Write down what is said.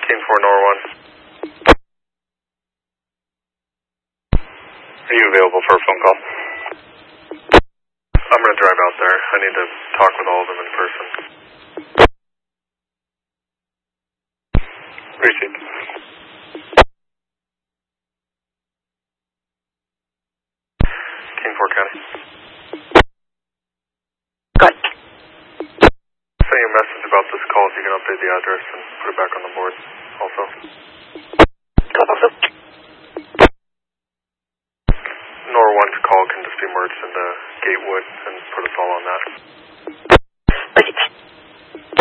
King 4 Nor 1. Are you available for a phone call? I'm going to drive out there. I need to talk with all of them in person. Received. King 4 County. Good. Send you a message about this call if you can update the address and put it back on the board also.